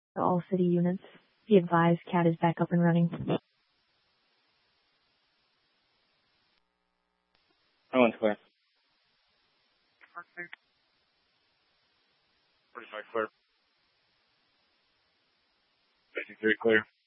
To all city units. Be advised, CAT is back up and running. One's clear. 45 clear. 53 clear.